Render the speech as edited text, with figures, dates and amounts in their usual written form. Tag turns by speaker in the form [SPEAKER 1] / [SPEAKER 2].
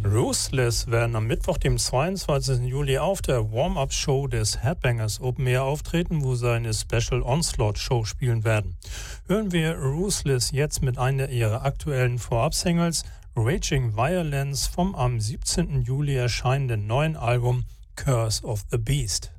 [SPEAKER 1] Ruthless werden am Mittwoch, dem 22. Juli auf der Warm-Up-Show des Headbangers Open Air auftreten, wo sie eine Special Onslaught-Show spielen werden. Hören wir Ruthless jetzt mit einer ihrer aktuellen Vorab-Singles Raging Violence vom am 17. Juli erscheinenden neuen Album Curse of the Beast.